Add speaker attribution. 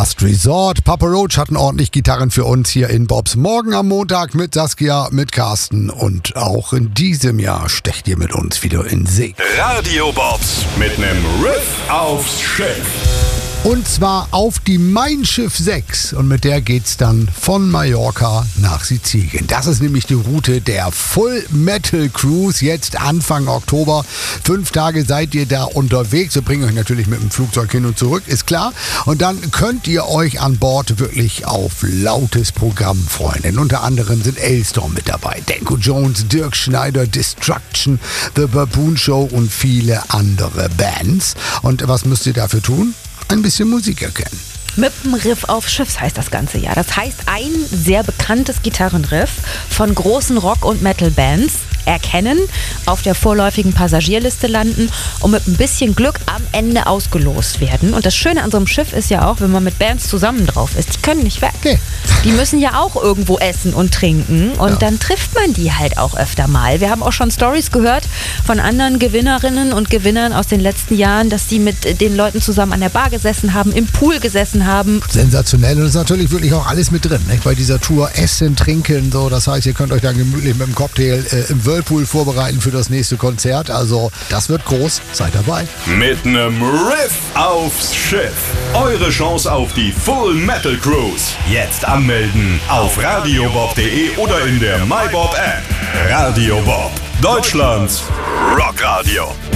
Speaker 1: Last Resort. Papa Roach hatten ordentlich Gitarren für uns hier in Bobs Morgen am Montag mit Saskia, mit Carsten und auch in diesem Jahr stecht ihr mit uns wieder in See.
Speaker 2: Radio Bobs mit nem Riff aufs Schiff.
Speaker 1: Und zwar auf die Mein Schiff 6 und mit der geht's dann von Mallorca nach Sizilien. Das ist nämlich die Route der Full Metal Cruise, jetzt Anfang Oktober. 5 Tage seid ihr da unterwegs. Wir bringen euch natürlich mit dem Flugzeug hin und zurück, ist klar. Und dann könnt ihr euch an Bord wirklich auf lautes Programm freuen. Denn unter anderem sind Ailstorm mit dabei, Danko Jones, Dirk Schneider, Destruction, The Baboon Show und viele andere Bands. Und was müsst ihr dafür tun? Ein bisschen Musik erkennen.
Speaker 3: Mit dem Riff auf Schiffs heißt das Ganze ja. Das heißt, ein sehr bekanntes Gitarrenriff von großen Rock- und Metal-Bands erkennen, auf der vorläufigen Passagierliste landen und mit ein bisschen Glück am Ende ausgelost werden. Und das Schöne an so einem Schiff ist ja auch, wenn man mit Bands zusammen drauf ist, die können nicht weg.
Speaker 1: Nee.
Speaker 3: Die müssen ja auch irgendwo essen und trinken und dann trifft man die halt auch öfter mal. Wir haben auch schon Stories gehört von anderen Gewinnerinnen und Gewinnern aus den letzten Jahren, dass die mit den Leuten zusammen an der Bar gesessen haben, im Pool gesessen haben.
Speaker 1: Sensationell, und das ist natürlich wirklich auch alles mit drin, nicht? Bei dieser Tour Essen, Trinken, so. Das heißt, ihr könnt euch dann gemütlich mit dem Cocktail im Whirlpool vorbereiten für das nächste Konzert. Also das wird groß, seid dabei.
Speaker 2: Mit nem Riff aufs Schiff. Eure Chance auf die Full Metal Cruise. Jetzt anmelden auf radiobob.de oder in der MyBob App. Radio Bob, Deutschlands Rockradio.